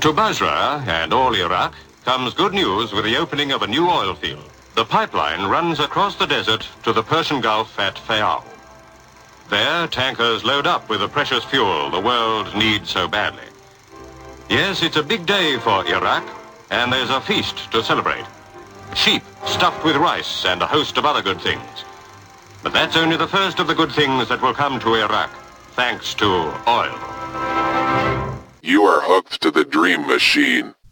To Basra and all Iraq comes good news with the opening of a new oil field. The pipeline runs across the desert to the Persian Gulf at Fayal. There, tankers load up with the precious fuel the world needs so badly. Yes, it's a big day for Iraq, and there's a feast to celebrate. Sheep stuffed with rice and a host of other good things. But that's only the first of the good things that will come to Iraq, thanks to oil. You are hooked to the Dream Machine.